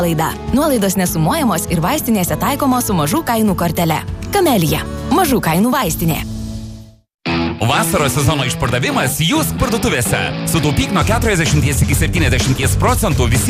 laida. Nuolaidos nesumuojamos ir vaistinėse taikomos su mažų kainų kortele. Kamelija. Mažų kainų vaistinė. Vasaros sezono išpardavimas Jūs parduotuvėse. Sutaupyk nuo 40 iki 70% visi